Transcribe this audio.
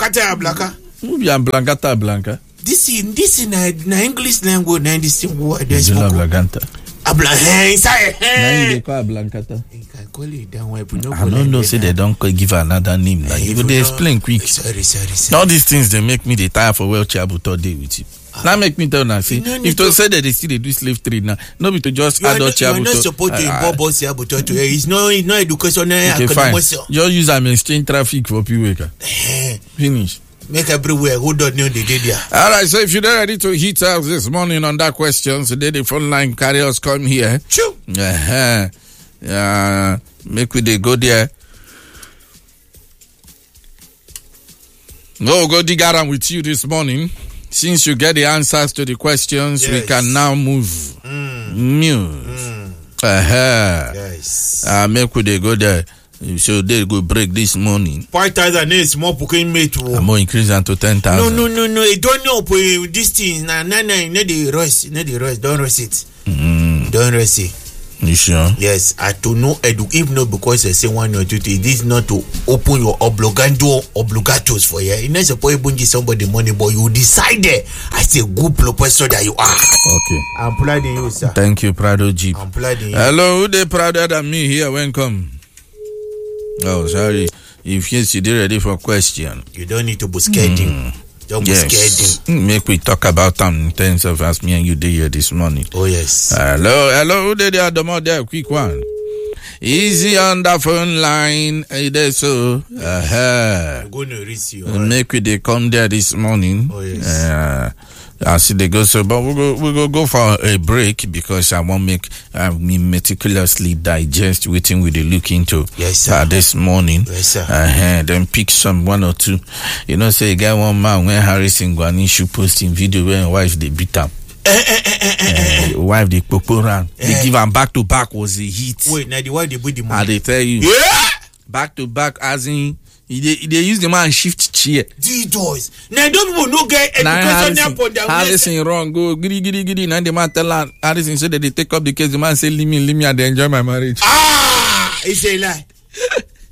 Kata Blanca. Ubia Blancata Blanca. This in na English language na this word there's Blancata. Inside. They call Blancata. I call it that way. I don't know. Say they don't give her another name. Like if they explain quick. Sorry. All these things they make me the tire for wheelchair but all day with you. Now make me tell now. See, if to say that they still they do slave trade now, no be to just adult chair. You're not supposed to involve boss here, but it's no educational. Okay, fine. Just use them exchange traffic for people. Finish. Make everywhere who don't know the day there. All right, so if you're not ready to hit us this morning on that question, today the phone line carriers come here. Choo. Make we they go there. Go dig around with you this morning. Since you get the answers to the questions, we can now move. Yes. Make we they go there. So they go break this morning. 5,000 is more booking mate. I'm more increasing to 10,000. No. You don't know this thing. No, the rush. Don't rush it. Don't rush it. You sure? Yes, I do know if not because I say one or two things. This is not to open your obligatos for you. You're not supposed to give somebody money, but you decided as a good professor that you are. Okay. I'm proud of you, sir. Thank you, Prado Jeep. I'm proud of you. Hello, who they prouder than me here? Welcome. Oh, sorry. If yes, you did ready for question. You don't need to be scared. Don't be scared. Make we talk about them in terms of as me and you did here this morning. Oh, yes. Hello. Who did the more there? Quick one. Easy on the phone line. So, I'm going to reach you. Make we they come there this morning. Oh, yes. I see they go so, but we'll go for a break because I won't make me meticulously digest waiting with the look into this morning. Yes, sir. Then pick some one or two. You know, say guy one man when Harrison Gwani should posting video when wife they beat up. Wife they popo around. They give him back to back was a hit. Wait, now the wife they put the money. They tell you. Yeah. Back to back as in. They use the man shift chair. D-toys. Now don't people no get education for their Harrison wrong. Go giddy. Now the man tell Harrison said that they take up the case. The man say leave me and they enjoy my marriage. It's a lie.